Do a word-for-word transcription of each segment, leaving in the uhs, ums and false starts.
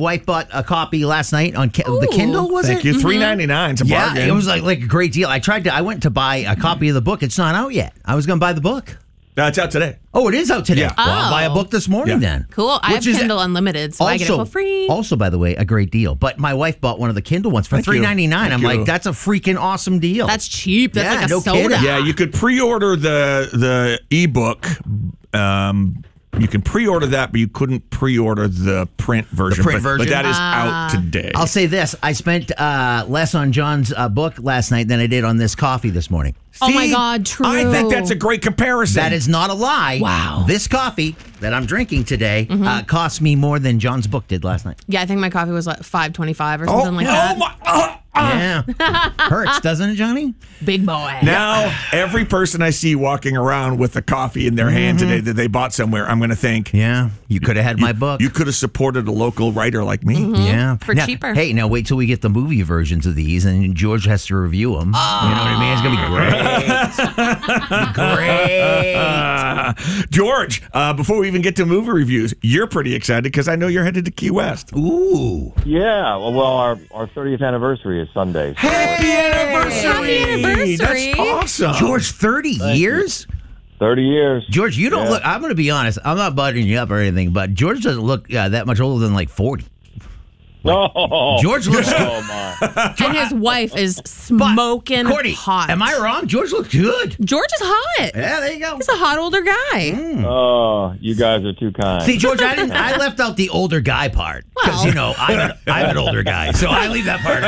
wife bought a copy last night on Ki- the Kindle, was Thank it? you. three ninety-nine. It's a Yeah, bargain. it was like, like a great deal. I tried to, I went to buy a copy of the book. It's not out yet. I was going to buy the book. Uh, it's out today. Oh, it is out today. Yeah. Well, I'll Oh. buy a book this morning Yeah. then. Cool. I Which have is Kindle Unlimited, so I get it for free. Also, by the way, a great deal. But my wife bought one of the Kindle ones for Thank you. three ninety-nine. Thank I'm you. like, that's a freaking awesome deal. That's cheap. That's Yeah, like a no soda. kidding. Yeah, you could pre-order the the ebook. Um, you can pre-order that, but you couldn't pre-order the print version. print but, version? but that is Ah. out today. I'll say this. I spent uh, less on John's uh, book last night than I did on this coffee this morning. Oh my See? God, true. I think that's a great comparison. That is not a lie. Wow. This coffee that I'm drinking today uh, cost me more than John's book did last night. Yeah, I think my coffee was like five twenty-five or something like oh that. my! uh, Yeah. Hurts, doesn't it, Johnny? Big boy. Now, every person I see walking around with a coffee in their hand today that they bought somewhere, I'm going to think, Yeah. You could have had my book. you could have supported a local writer like me. Yeah. For Now- cheaper. Hey, now wait till we get the movie versions of these and George has to review them. You know what I mean? It's going to be great. great. Uh, George, uh, before we even get to movie reviews, you're pretty excited because I know you're headed to Key West. Ooh. Yeah, well, well, our, our thirtieth anniversary is Sunday. So Happy anniversary! Happy anniversary. That's awesome. George, thirty years? thirty years. George, you don't Yeah. look, I'm going to be honest, I'm not buttering you up or anything, but George doesn't look uh, that much older than like forty. No. George looks good. Oh, my. And his wife is smoking Courtney, hot. am I wrong? George looks good. George is hot. Yeah, there you go. He's a hot older guy. Oh, you guys are too kind. See, George, I didn't. I left out the older guy part because Well. you know I'm an, I'm an older guy, so I leave that part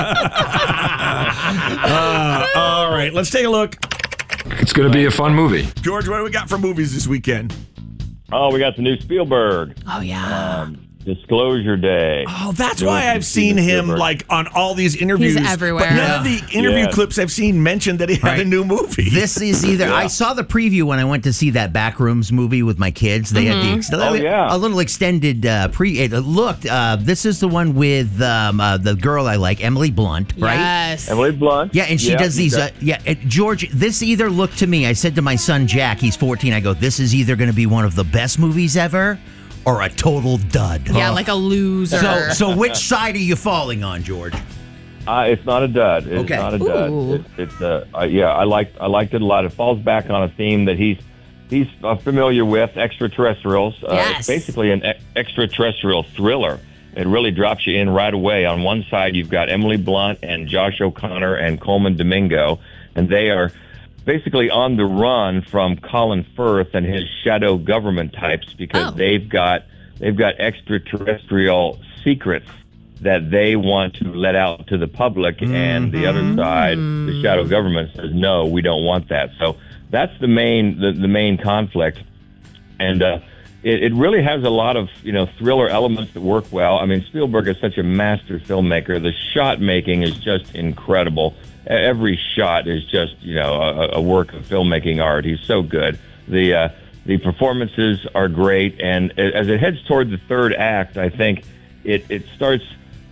out. Uh, all right, let's take a look. It's going to be a fun movie. George, what do we got for movies this weekend? Oh, we got the new Spielberg. Oh, yeah. Um, Disclosure Day. Oh, that's George why I've is seen Steven him Spielberg. like on all these interviews. everywhere. But none of the interview Yeah. clips I've seen mentioned that he had Right. a new movie. This is either I saw the preview when I went to see that Backrooms movie with my kids. They had the ex- Oh, yeah. a little extended uh, pre. It looked. Uh, this is the one with um, uh, the girl I like, Emily Blunt, right? Yes. Emily Blunt. Yeah, and she does these. okay. Uh, yeah, uh, George, this either looked to me. I said to my son Jack, he's fourteen. I go, this is either going to be one of the best movies ever, or a total dud. Yeah, like a loser. So, so which side are you falling on, George? Uh, it's not a dud. It's Okay. not a dud. Ooh. It, it's uh, uh, yeah, I liked I liked it a lot. It falls back on a theme that he's he's uh, familiar with, extraterrestrials. Uh, Yes. It's basically an e- extraterrestrial thriller. It really drops you in right away. On one side, you've got Emily Blunt and Josh O'Connor and Coleman Domingo, and they are basically on the run from Colin Firth and his shadow government types because Oh. they've got they've got extraterrestrial secrets that they want to let out to the public, and the other side, the shadow government, says no, we don't want that. So that's the main the, the main conflict, and uh, it, it really has a lot of you know thriller elements that work well. I mean, Spielberg is such a master filmmaker. The shot making is just incredible. Every shot is just you know a, a work of filmmaking art. He's so good. The uh, the performances are great, and as it heads toward the third act, I think it it starts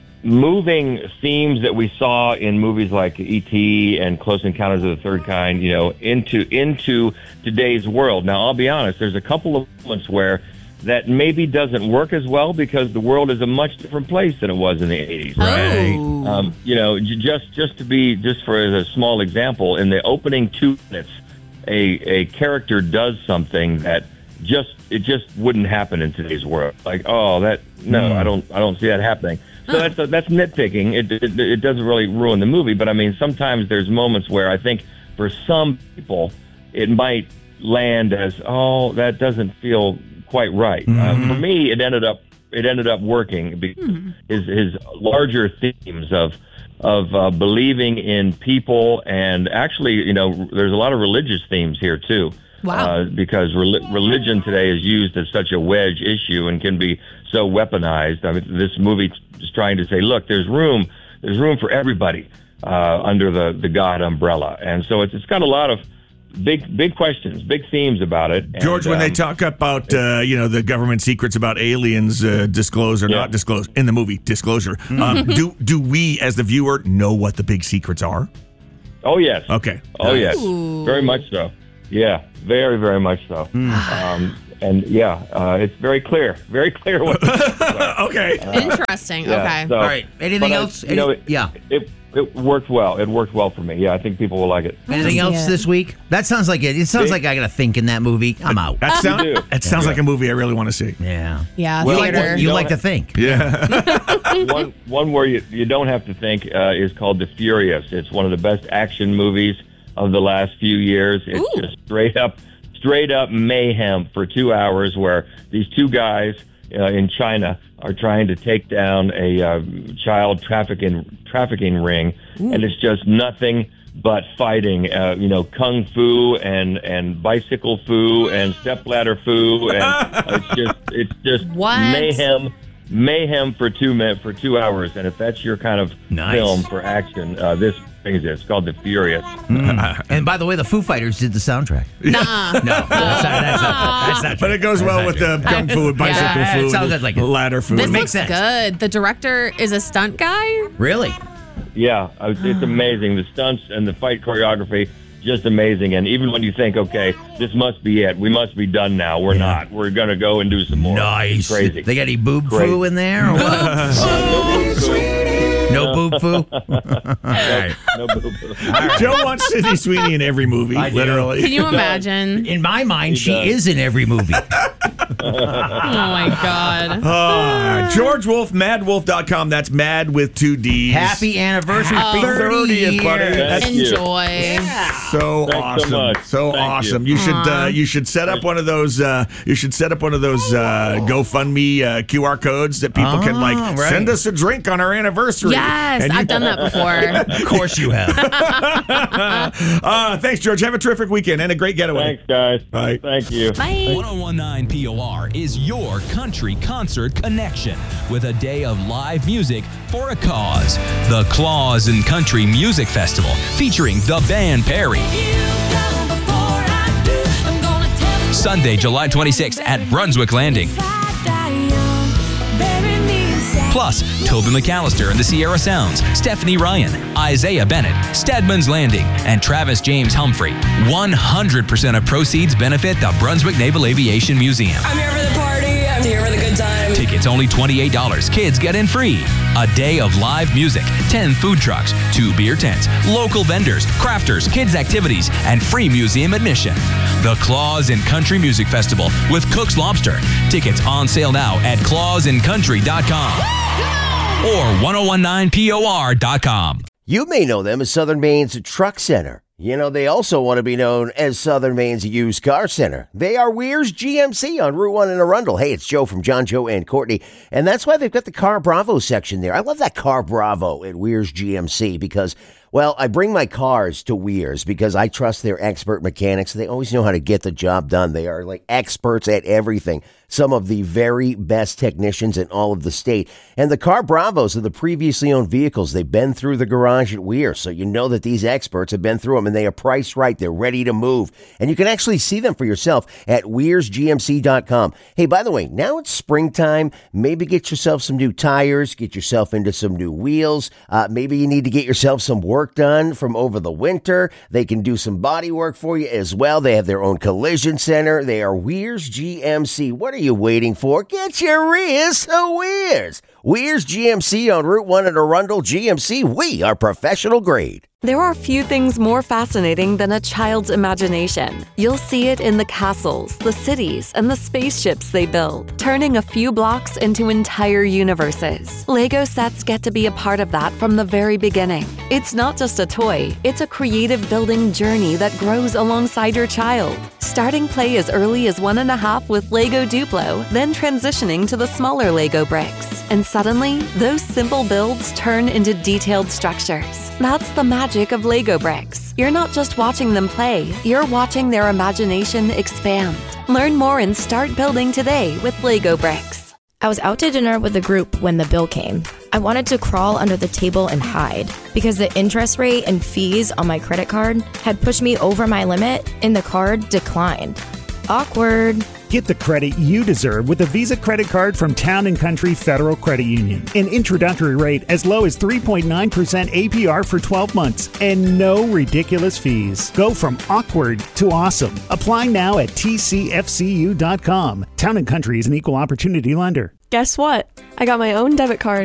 moving themes that we saw in movies like E T and Close Encounters of the Third Kind, you know, into into today's world. Now, I'll be honest, there's a couple of moments where that maybe doesn't work as well because the world is a much different place than it was in the eighties. Right? Oh. Um, you know, j- just just to be just for a small example, in the opening two minutes, a a character does something that just it just wouldn't happen in today's world. Like, oh, that no, I don't I don't see that happening. So that's that's nitpicking. It, it it doesn't really ruin the movie, but I mean, sometimes there's moments where I think for some people it might land as, oh, that doesn't feel quite right. Uh, for me, it ended up it ended up working because his his larger themes of of uh, believing in people, and actually, you know, there's a lot of religious themes here too. Wow. Uh, because re- religion today is used as such a wedge issue and can be so weaponized. I mean, this movie is trying to say, look, there's room, there's room for everybody uh, under the, the God umbrella, and so it's it's got a lot of big big questions, big themes about it. And, George, when they um, talk about uh, you know the government secrets about aliens uh, disclosed or Yeah. not disclosed in the movie Disclosure, um, do do we as the viewer know what the big secrets are? Oh yes. Okay. Oh yes. Ooh. Very much so. Yeah. Very very much so. Um, and yeah, uh, it's very clear, very clear what. Okay. Interesting. Yeah, okay. so- All right. Anything but I- else? you know, Any- it, yeah. It, it worked well. It worked well for me. Yeah, I think people will like it. Anything see else it. this week? That sounds like it. It sounds See? like I got to think in that movie. I'm out. That, sound, do. that sounds like a movie I really want to see. Yeah. Yeah, Well, You like, theater. to, you You like don't to think. Yeah. one one where you, you don't have to think uh, is called The Furious. It's one of the best action movies of the last few years. It's Ooh. just straight up, straight up mayhem for two hours where these two guys uh, in China are trying to take down a uh, child trafficking trafficking ring, and it's just nothing but fighting. Uh, you know, kung fu and and bicycle fu and stepladder fu, and uh, it's just it's just What? mayhem. Mayhem for two minutes for two hours, and if that's your kind of Nice. film for action, uh, this brings it. It's called The Furious. And by the way, the Foo Fighters did the soundtrack. Nuh-uh. No, that's not, that's not, that's not But it goes That's well not with true. the kung fu and bicycle Yeah, it food, sounded like it. ladder food. This makes looks sense. good. The director is a stunt guy. Really? Yeah, uh, it's amazing. The stunts and the fight choreography, just amazing. And even when you think, okay, this must be it, we must be done now. We're not. We're gonna go and do some more. Nice. It's crazy. They got any boob Crazy. foo in there? Or what? No boob foo? All right. No boo-boo. Joe wants Sydney Sweeney in every movie, I do. literally. Can you imagine? In my mind, she does. is in every movie. Oh my god. Uh, George Wolf, mad wolf dot com. That's mad with two D's. Happy anniversary, Oh. thirty thirtieth, years. buddy. Thank you. Enjoy. So Thanks so awesome, much. so Thank awesome. you. You, should uh, you should set up one of those. Uh, you should set up one of those uh, GoFundMe uh, Q R codes that people can like Oh, right. send us a drink on our anniversary. Yes, And you- I've done that before. Of course you have. uh, thanks, George. Have a terrific weekend and a great getaway. Thanks, guys. Bye. Thank you. Bye. one oh one point nine P O R is your country concert connection with a day of live music for a cause. The Claus and Country Music Festival featuring the band Perry. Sunday, July twenty-sixth at Brunswick Landing. Plus, Tobin McAllister and the Sierra Sounds, Stephanie Ryan, Isaiah Bennett, Stedman's Landing, and Travis James Humphrey. one hundred percent of proceeds benefit the Brunswick Naval Aviation Museum. I'm here for the party. I'm here for the good time. Tickets only twenty-eight dollars. Kids get in free. A day of live music, ten food trucks, two beer tents, local vendors, crafters, kids activities, and free museum admission. The Claus and Country Music Festival with Cook's Lobster. Tickets on sale now at claus and country dot com or ten nineteen P O R dot com. You may know them as Southern Maine's Truck Center. You know, they also want to be known as Southern Maine's Used Car Center. They are Weir's G M C on Route one in Arundel. Hey, it's Joe from John, Joe, and Courtney. And that's why they've got the Car Bravo section there. I love that Car Bravo at Weir's G M C because, well, I bring my cars to Weir's because I trust their expert mechanics. They always know how to get the job done. They are like experts at everything. Some of the very best technicians in all of the state. And the Car Bravos are the previously owned vehicles. They've been through the garage at Weir, so you know that these experts have been through them, and they are priced right. They're ready to move. And you can actually see them for yourself at weirs g m c dot com. Hey, by the way, now it's springtime. Maybe get yourself some new tires, get yourself into some new wheels. Uh, maybe you need to get yourself some work done from over the winter. They can do some body work for you as well. They have their own collision center. They are Weir's G M C. What are you waiting for? Get your ears to Weir's. Weir's G M C on Route one in Arundel. G M C, we are professional grade. There are few things more fascinating than a child's imagination. You'll see it in the castles, the cities, and the spaceships they build, turning a few blocks into entire universes. Lego sets get to be a part of that from the very beginning. It's not just a toy, it's a creative building journey that grows alongside your child. Starting play as early as one and a half with Lego Duplo, then transitioning to the smaller Lego bricks. And suddenly, those simple builds turn into detailed structures. That's the magic of Lego bricks. You're not just watching them play, you're watching their imagination expand. Learn more and start building today with Lego bricks. I was out to dinner with a group when the bill came. I wanted to crawl under the table and hide because the interest rate and fees on my credit card had pushed me over my limit and the card declined. Awkward. Get the credit you deserve with a Visa credit card from Town and Country Federal Credit Union. An introductory rate as low as three point nine percent A P R for twelve months and no ridiculous fees. Go from awkward to awesome. Apply now at T C F C U dot com. Town and Country is an equal opportunity lender. Guess what? I got my own debit card.